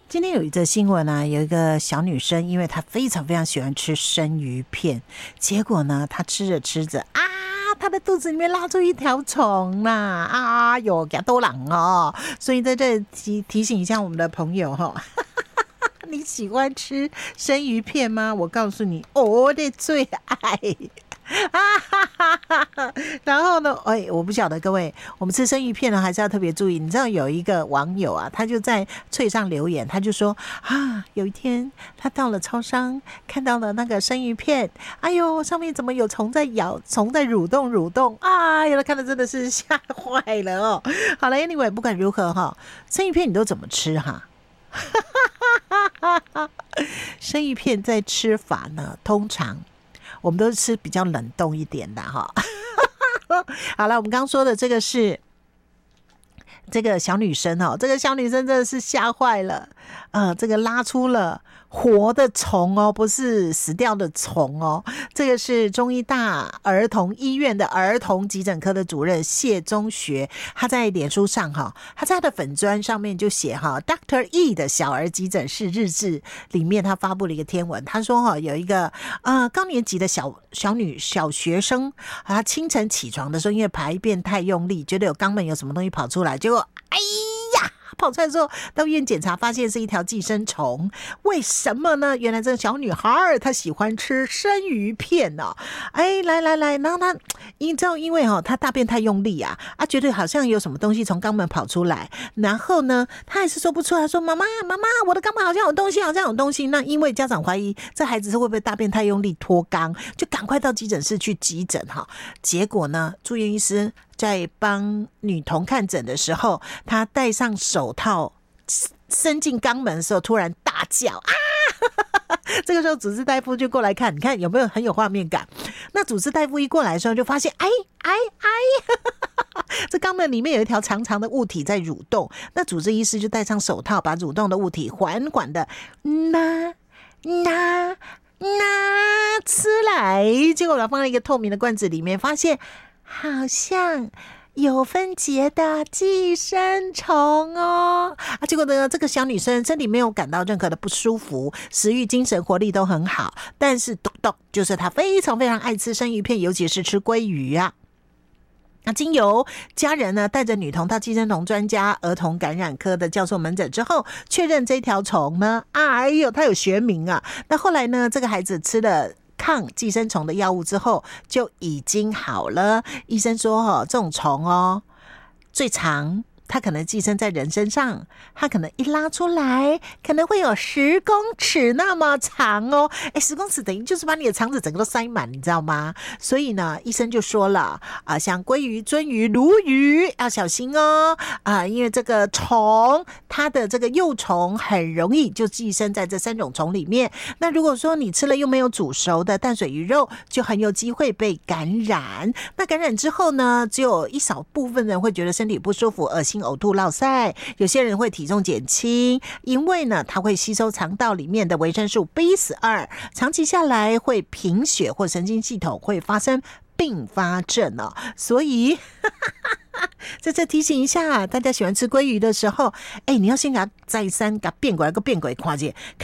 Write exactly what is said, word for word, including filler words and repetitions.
今天有一则新闻啊，有一个小女生，因为她非常非常喜欢吃生鱼片，结果呢，她吃着吃着啊，她的肚子里面拉出一条虫啦，啊哟，给她多狼哦！所以在这提提醒一下我们的朋友哈、哦。你喜欢吃生鱼片吗？我告诉你，我的最爱啊哈哈哈哈！然后呢，哎，我不晓得各位，我们吃生鱼片呢，还是要特别注意。你知道有一个网友啊，他就在脆上留言，他就说啊，有一天他到了超商，看到了那个生鱼片，哎呦，上面怎么有虫在咬，虫在蠕动蠕动啊！有的看的真的是吓坏了哦。好了 ，anyway， 不管如何哈，生鱼片你都怎么吃哈？生鱼片在吃法呢，通常我们都是吃比较冷冻一点的哈。好了，我们刚刚说的这个是这个小女生哦，这个小女生真的是吓坏了，呃，这个拉出了活的虫哦，不是死掉的虫哦。这个是中医大儿童医院的儿童急诊科的主任谢宗学，他在脸书上哈，他在他的粉专上面就写哈 ，Doctor E 的小儿急诊室日志里面，他发布了一个天文，他说哈，有一个呃高年级的小小女小学生，她清晨起床的时候，因为排便太用力，觉得有肛门有什么东西跑出来，结果哎呀！跑出来之后，到医院检查，发现是一条寄生虫。为什么呢？原来这个小女孩她喜欢吃生鱼片哦。哎，来来来，然后她，你知道，因为哈、哦，她大便太用力啊，啊，觉得好像有什么东西从肛门跑出来，然后呢，她还是说不出来，说妈妈妈妈，我的肛门好像有东西，好像有东西。那因为家长怀疑这孩子是会不会大便太用力脱肛，就赶快到急诊室去急诊哈。结果呢，住院医师在帮女童看诊的时候，他戴上手套伸进肛门的时候，突然大叫啊！这个时候主治大夫就过来看，你看有没有很有画面感？那主治大夫一过来的时候，就发现哎哎哎，这肛门里面有一条长长的物体在蠕动。那主治医师就戴上手套，把蠕动的物体缓缓的拿拿拿出来，结果把它放在一个透明的罐子里面，发现好像有分解的寄生虫哦啊！结果呢，这个小女生身体没有感到任何的不舒服，食欲、精神、活力都很好，但是咚咚，就是她非常非常爱吃生鱼片，尤其是吃鲑鱼啊。那经由家人呢带着女童到寄生虫专家儿童感染科的教授门诊之后，确认这条虫呢，哎呦，它有学名啊。那后来呢，这个孩子吃了抗寄生虫的药物之后就已经好了。医生说哦，这种虫哦，最长它可能寄生在人身上，它可能一拉出来可能会有十公尺那么长哦。哎，十公尺等于就是把你的肠子整个都塞满，你知道吗？所以呢，医生就说了啊，像鲑鱼、鳟鱼、鲈鱼要小心哦啊，因为这个虫它的这个幼虫很容易就寄生在这三种虫里面。那如果说你吃了又没有煮熟的淡水鱼肉，就很有机会被感染。那感染之后呢，只有一少部分人会觉得身体不舒服、恶心、呕吐、落腮，有些人会体重减轻，因为呢，它会吸收肠道里面的维生素 B 十二， 长期下来会贫血或神经系统会发生并发症哦。所以在这提醒一下大家，喜欢吃鲑鱼的时候，哎，你要先给它再三给它变过来个变鬼看见，